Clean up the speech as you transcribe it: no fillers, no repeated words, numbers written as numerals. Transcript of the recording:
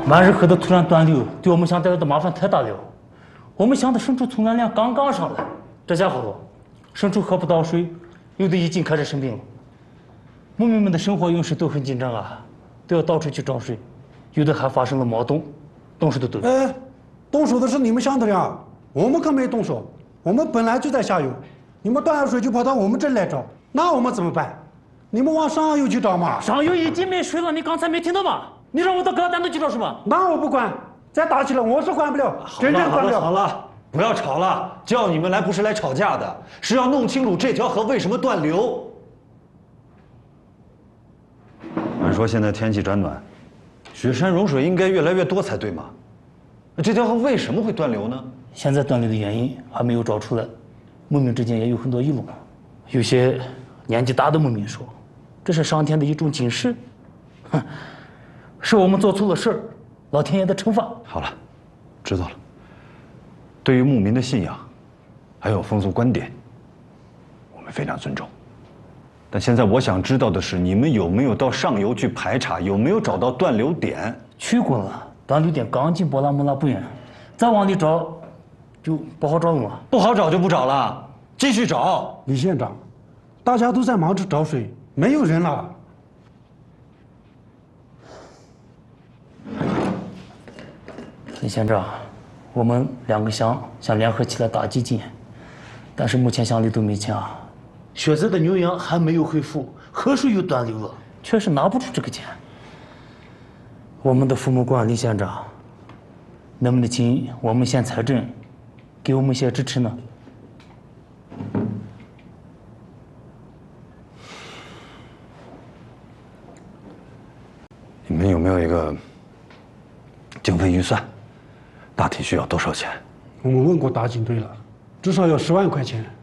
满日河的突然断流，对我们乡带来的麻烦太大了。我们乡的牲畜存栏量刚刚上来，这家伙喽，牲畜喝不到水，有的已经开始生病了。牧民们的生活用水都很紧张啊，都要到处去找水，有的还发生了猫洞，动手的都有。 哎，动手的是你们乡的人啊，我们可没动手，我们本来就在下游，你们断了水就跑到我们这儿来找，那我们怎么办？你们往上游去找嘛。 上游已经没水了，你刚才没听到吗？你让我到各单独去找是吧？ 那我不管，再打起来我是管不了，真正管不了。 好了，不要吵了，叫你们来不是来吵架的，是要弄清楚这条河为什么断流。按说现在天气转暖，雪山融水应该越来越多才对嘛，那这条河为什么会断流呢？ 现在断流的原因还没有找出来，牧民之间也有很多议论。有些年纪大的牧民说，这是上天的一种警示，是我们做错了事儿，老天爷的惩罚。 好了，知道了。对于牧民的信仰，还有风俗观点，我们非常尊重。但现在我想知道的是，你们有没有到上游去排查，有没有找到断流点？ 去过了，断流点刚进博拉木拉不远，再往里找，就不好找了嘛。 不好找就不找了，继续找。 李县长，大家都在忙着找水，没有人了。 李县长，我们2个乡想联合起来打基金，但是目前乡里都没钱啊。雪泽的牛羊还没有恢复，河水又断流了，确实拿不出这个钱。我们的父母官李县长，能不能请我们县财政给我们一些支持呢？ 你们有没有一个经费预算？大体需要多少钱？ 我们问过打井队了，至少要10万块钱。